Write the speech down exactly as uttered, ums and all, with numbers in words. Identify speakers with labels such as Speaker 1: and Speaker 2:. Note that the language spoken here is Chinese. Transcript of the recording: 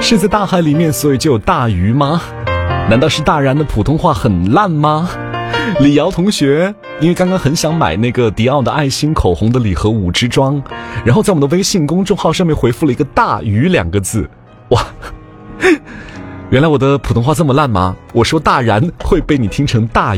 Speaker 1: 是在大海里面，所以就有大鱼吗？难道是大然的普通话很烂吗？李瑶同学因为刚刚很想买那个迪奥的爱心口红的礼盒五支装，然后在我们的微信公众号上面回复了一个大鱼两个字。哇，原来我的普通话这么烂吗？我说大然会被你听成大鱼。